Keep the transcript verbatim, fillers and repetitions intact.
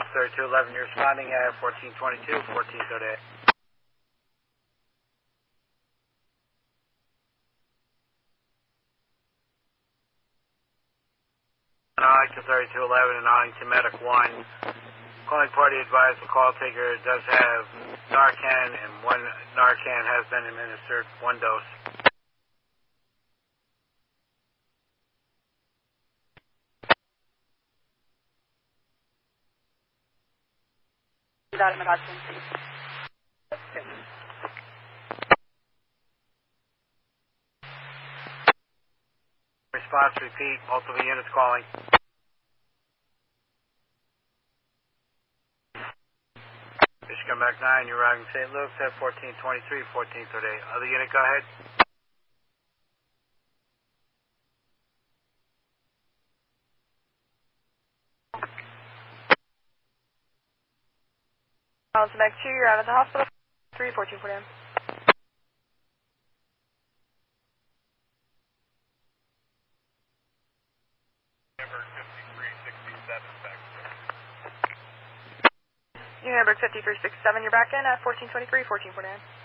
thirty-two eleven, you're responding at fourteen twenty-two, fourteen thirty-eight. Arlington thirty-two eleven and Arlington Medic one. Calling party advised the call taker does have Narcan, and one Narcan has been administered, one dose. Got it, Hudson. Response repeat, multiple units calling. Michigan Back nine, you're riding Saint Luke's at fourteen twenty-three, fourteen thirty-eight. Other unit, go ahead. Arlington Back two, you're out of the hospital. three fourteen forty-nine. New Hamburg fifty-three sixty-seven, you're back in at fourteen twenty-three, fourteen forty-nine.